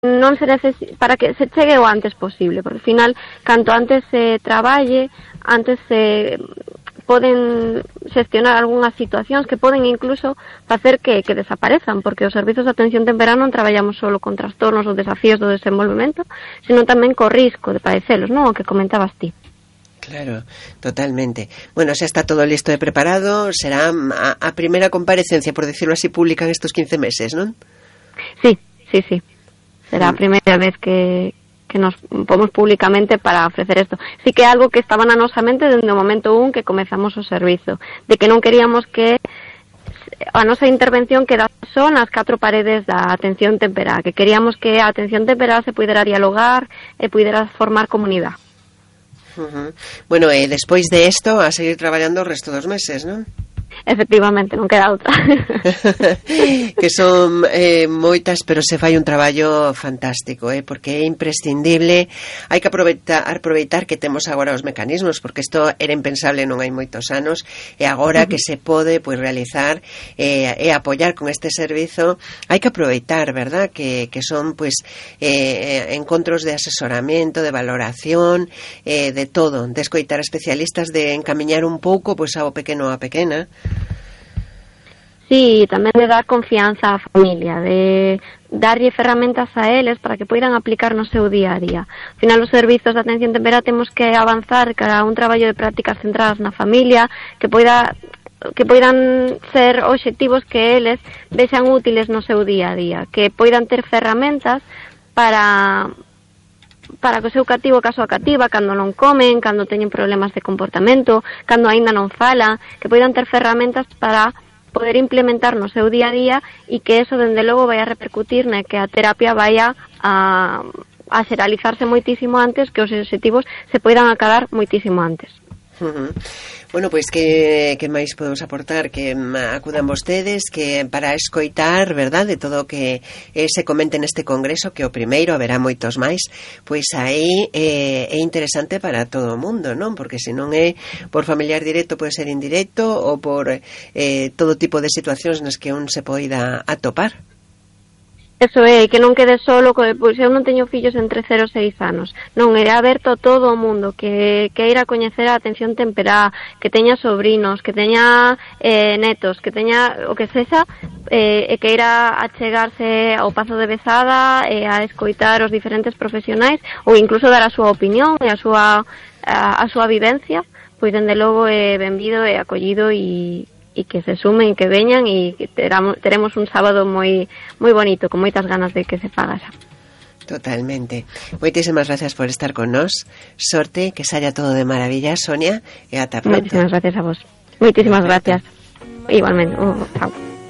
non se para que se chegue o antes posible, porque ao final, canto antes se traballe, antes se poden xestionar algunhas situacións que poden incluso facer que desaparezan, porque os servizos de atención temperá non traballamos só con trastornos ou desafíos do desenvolvemento, sino tamén co risco de padecelos, non? O que comentabas ti. Claro, totalmente. Bueno, xa está todo listo e preparado, será a primeira comparecencia, por decirlo así, pública en estos 15 meses, non? Sí. Será a primeira vez que nos pomos públicamente para ofrecer isto. Sí que é algo que estaba na nosa mente dende o momento que comezamos o servizo, de que non queríamos que a nosa intervención quedase só nas 4 paredes da atención temperá, que queríamos que a atención temperá se pudera dialogar e pudera formar comunidade. Bueno, despois de isto a seguir traballando o resto dos meses, non? Efectivamente, non queda outra. Que son moitas, pero se fai un traballo fantástico, porque é imprescindible. Hai que aproveitar que temos agora os mecanismos, porque isto era impensable non hai moitos anos, e agora que se pode realizar e apoiar con este servizo, hai que aproveitar, verdad, que son encontros de asesoramento, de valoración, de todo, de escoitar especialistas, de encamiñar un pouco ao pequeno a pequena. Sí, tamén de dar confianza á familia, de darlle ferramentas a eles para que poidan aplicar no seu día a día. Ao final, os servizos de atención temperá temos que avanzar cara a un traballo de prácticas centradas na familia, que poidan ser obxectivos que eles vexan útiles no seu día a día, que poidan ter ferramentas para que o seu cativo, caso a cativa, cando non comen, cando teñen problemas de comportamento, cando aínda non fala, que poidan ter ferramentas para poder implementar no seu día a día e que eso, dende logo, vai a repercutir na que a terapia vai a xeralizarse moitísimo antes, que os obxectivos se poidan acadar moitísimo antes. Bueno, pois que máis podemos aportar? Que acudan vostedes, que para escoitar, verdad, de todo o que se comente neste congreso, que o primeiro, haberá moitos máis, pois aí é interesante para todo o mundo, non? Porque se non é por familiar directo, pode ser indirecto, ou por todo tipo de situacións nas que un se poida atopar. Eso é, que non quede solo, pois eu non teño fillos entre 0 e 6 anos. Non, é aberto a todo o mundo que queira coñecer a atención temperá, que teña sobrinos, que teña netos, que teña o que sexa, e queira achegarse ao Pazo de Besada e a escoitar os diferentes profesionais, ou incluso dar a súa opinión e a súa vivencia, pois dende logo é benvido e acollido e que se sumen, que veñan e que teremos un sábado moi bonito, con moitas ganas de que se faga xa. Totalmente. Moitísimas gracias por estar con nós. Sorte, que saia todo de maravilla, Sonia, e ata pronto. Moitísimas gracias a vos. Moitísimas gracias. Igualmente. Chao.